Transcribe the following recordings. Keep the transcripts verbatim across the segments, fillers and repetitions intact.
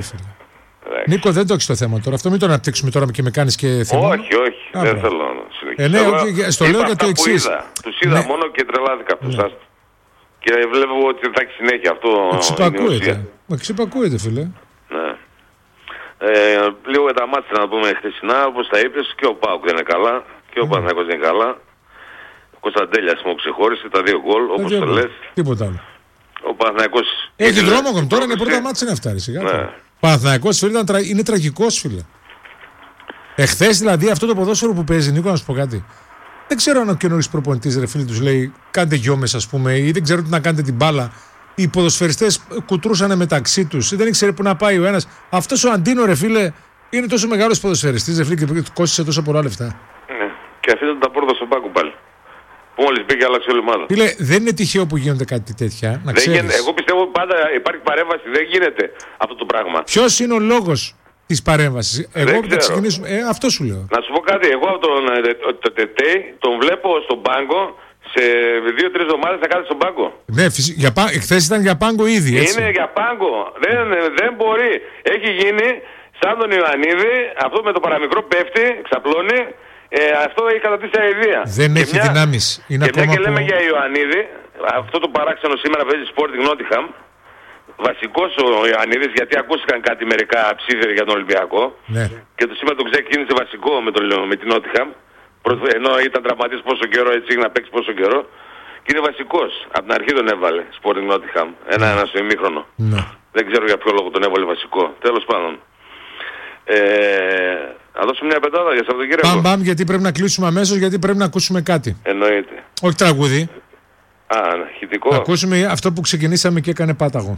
Νίκο, δεν το έχεις το θέμα τώρα. Αυτό μην το αναπτύξουμε τώρα και με κάνεις και θυμό. Όχι, όχι. Α, δεν θέλω να συνεχίσω. Ε, ναι, όχι, στο λέω για το εξής. Τους είδα ναι. μόνο και τρελάθηκα από εσάς. Και βλέπω ότι θα έχει συνέχεια αυτό. Εξυπακούεται. Μα εξυπακούεται, φίλε. Ναι. Ε, λίγο για τα μάτια να πούμε χθεσινά, όπως τα είπες, και ο Πάουκ δεν είναι καλά και ο mm. Παναθηναϊκός δεν είναι καλά. Ο Κωνσταντέλιας μου ξεχώρισε τα δύο γκολ, όπως το λες. Τίποτα άλλο. Ο Παναθηναϊκός έχει δρόμο ακόμη. Τώρα είναι πρώτα μάτια να φτάρει σιγά. Ναι. Ο Παναθηναϊκός, φίλε, είναι τραγικός, φίλε. Εχθές δηλαδή αυτό το ποδόσφαιρο που παίζει, Νίκο, να σου πω κάτι. Δεν ξέρω αν ο καινούργιος προπονητής, ρε φίλε, τους λέει κάντε γιόμες, ας πούμε, ή δεν ξέρω τι να κάνετε την μπάλα. Οι ποδοσφαιριστές κουτρούσαν μεταξύ τους, δεν ήξερε που να πάει ο ένας. Αυτός ο Αντίνο, ρε φίλε, είναι τόσο μεγάλος ποδοσφαιριστής, ρε φίλε, και του κόστησε τόσο πολλά λεφτά. Ναι. Και αφήνεται τα πόρτα στον πάγκο πάλι. Που μόλις πήγε, άλλαξε όλη η ομάδα. Φίλε, δεν είναι τυχαίο που γίνονται κάτι τέτοια. Να ξέρεις. Γίνεται. Εγώ πιστεύω πάντα υπάρχει παρέμβαση, δεν γίνεται αυτό το πράγμα. Ποιος είναι ο λόγος της παρέμβασης? Εγώ θα ξεκινήσουμε. Ε, αυτό σου λέω. Να σου πω κάτι. Εγώ τον το Τετέι τον βλέπω στον πάγκο. Σε δύο-τρεις εβδομάδες θα κάθεται στον πάγκο. Ναι, φυσικά. Εχθές ήταν για πάγκο ήδη. Έτσι. Είναι για πάγκο. Δεν, δεν μπορεί. Έχει γίνει σαν τον Ιωαννίδη. Αυτό με το παραμικρό πέφτει, ξαπλώνει. Ε, αυτό έχει κατατήσει αηδία. Δεν και έχει δυνάμεις. Είναι και μια και λέμε που... για Ιωαννίδη, αυτό το παράξενο σήμερα παίζει Sporting Nottingham. Βασικός ο Ιωαννίδης, γιατί ακούστηκαν κάτι μερικά ψήφια για τον Ολυμπιακό. Ναι. Και το σήμερα το ξεκίνησε βασικό με, το, με την Nottingham. Ενώ ήταν τραυματής πόσο καιρό, έτσι είχε να παίξει πόσο καιρό. Και είναι βασικός. Από την αρχή τον έβαλε Sporting Nottingham. Ένα, ένα στο ημίχρονο. Ναι. Δεν ξέρω για ποιο λόγο τον έβαλε βασικό. Τέλος πάντων. Ε, να δώσουμε μια πεντάδα για Σαββατοκύριακο. Παμ, παμ, γιατί πρέπει να κλείσουμε αμέσως, γιατί πρέπει να ακούσουμε κάτι. Εννοείται. Όχι τραγούδι. Α, χητικό. Να ακούσουμε αυτό που ξεκινήσαμε και έκανε πάταγο.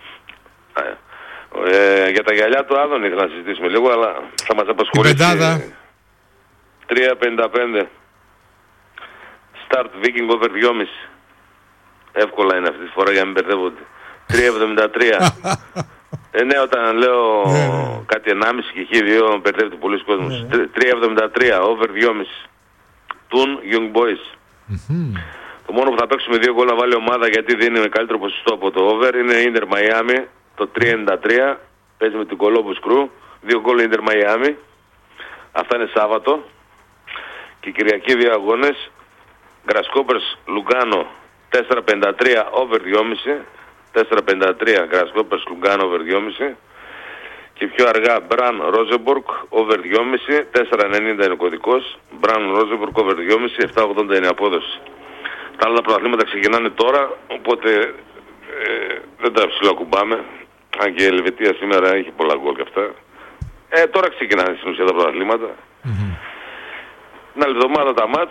Ε, για τα γυαλιά του Άδων ήθελα να συζητήσουμε λίγο, αλλά θα μας απασχολήσει. Η πεντάδα. τρία πενήντα πέντε. Start Viking over δυόμισι. Εύκολα είναι αυτή τη φορά για να μην μπερδεύονται. τρία εβδομήντα τρία. Ε, ναι, όταν λέω κάτι ενάμιση και χ δύο μπερδεύεται πολλοί κόσμος. τρία εβδομήντα τρία over δυόμισι. Τουν Young Boys. Το μόνο που θα παίξουμε δύο γκολ να βάλει ομάδα, γιατί δίνει με καλύτερο ποσοστό από το over, είναι Inter Miami. Το τρία ενενήντα τρία. Παίζει με την Columbus Crew. Δύο γκολ Inter Miami. Αυτά είναι Σάββατο. Και Κυριακή δύο αγώνες. Grasshoppers Λουγκάνο τέσσερα πενήντα τρία over δυόμισι. τέσσερα πενήντα τρία Grasshoppers Λουγκάνο over δυόμισι. Και πιο αργά Μπραν Ρόζεμπορκ over δυόμισι. τέσσερα ενενήντα είναι ο κωδικός. Μπραν Ρόζεμπορκ over δυόμισι. επτά ογδόντα είναι η απόδοση. Τα άλλα πρωταθλήματα ξεκινάνε τώρα, οπότε ε, δεν τα ψιλοκουμπάμε. Αν και η Ελβετία σήμερα έχει πολλά γκολ και αυτά. Ε, τώρα ξεκινάνε στην ουσία τα πρωταθλήματα. Mm-hmm. Την άλλη εβδομάδα τα μάτς.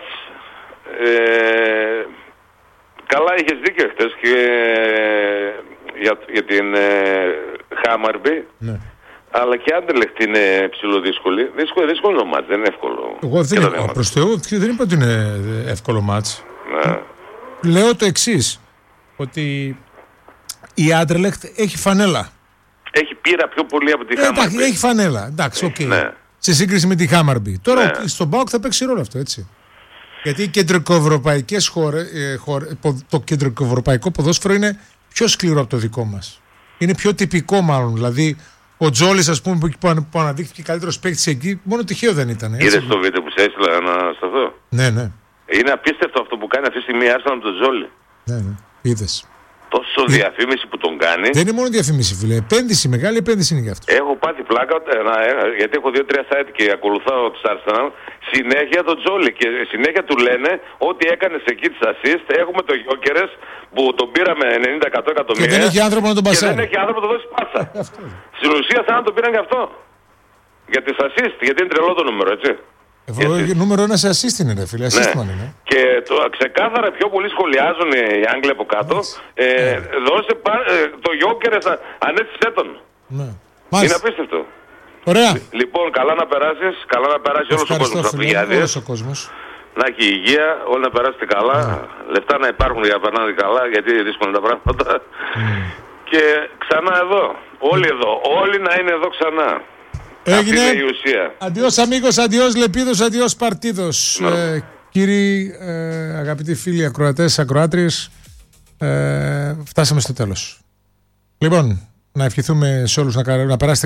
Ε, καλά είχες δίκιο χτες και για, για την ε, Χάμαρμπι. Ναι. Αλλά και Άντερλεχτ είναι ψηλοδύσκολη. Δύσκολο, δύσκολο είναι ο μάτς, δεν είναι εύκολο. Εγώ δεν είπα, προς Θεού, δεν είπα ότι είναι εύκολο μάτς. Ναι. Λέω το εξής, ότι η Άντερλεχτ έχει φανέλα. Έχει πείρα πιο πολύ από τη ε, Χάμαρμπι. Έχει φανέλα, εντάξει, οκ. Okay. Ναι. Σε σύγκριση με τη Χάμαρμπι. Τώρα ναι. στον ΠΑΟΚ θα παίξει ρόλο αυτό, έτσι. Γιατί οι κεντρικοευρωπαϊκές χώρες, ε, χώρες, το κεντρικοευρωπαϊκό ποδόσφαιρο είναι πιο σκληρό από το δικό μας. Είναι πιο τυπικό μάλλον. Δηλαδή, ο Τζόλης, ας πούμε, που, που αναδείχθηκε καλύτερος παίκτης εκεί, μόνο τυχαίο δεν ήταν. Είδες το βίντεο που σε έστειλα να σταθώ? Ναι, ναι. Είναι απίστευτο αυτό που κάνει αυτή τη στιγμή η Arsenal με τον Τζόλη. Ναι, ναι. Είδες. Τόσο Δι... διαφήμιση που τον κάνει. Δεν είναι μόνο διαφήμιση, φίλε. Επένδυση, μεγάλη επένδυση είναι γι' αυτό. Έχω πάθει πλάκα, γιατί έχω δύο-τρία site και ακολουθάω τις Arsenal. Συνέχεια τον Τζόλι και συνέχεια του λένε ότι έκανες εκεί τις assist. Έχουμε το Γιόκερες που τον πήραμε ενενήντα εκατομμύρια. Και δεν έχει άνθρωπο να τον πασάρει. Και δεν έχει άνθρωπο να τον δώσει πάσα. Στην ουσία σαν να τον πήραν γι' αυτό. Για τις assist, γιατί είναι τρελό το νούμερο, έτσι. Εγώ νούμερο ένα σε assist είναι, ρε φίλε. Assist ναι. είναι. Και το, ξεκάθαρα πιο πολύ σχολιάζουν οι Άγγλοι από κάτω. Ε, ναι. Δώσε πά, ε, το Γιόκερες, ανέστησέ τον. Ναι. Είναι απίστευτο. Ωραία. Λοιπόν, καλά να περάσεις, καλά να περάσει όλος ο κόσμος από όλος ο κόσμος. Να έχει υγεία, όλοι να περάσετε καλά, ναι. Λεφτά να υπάρχουν για να περνάνε καλά, γιατί είναι δύσκολα τα πράγματα. Mm. Και ξανά εδώ, όλοι εδώ, όλοι να είναι εδώ ξανά. Έγινε. Αντιός αμίγος, αντιός λεπίδος, αντιός παρτίδος. Ναι. Ε, κύριοι, ε, αγαπητοί φίλοι ακροατές, ακροάτριες, ε, φτάσαμε στο τέλος. Λοιπόν, να ευχηθούμε σε όλους να, να περάσετε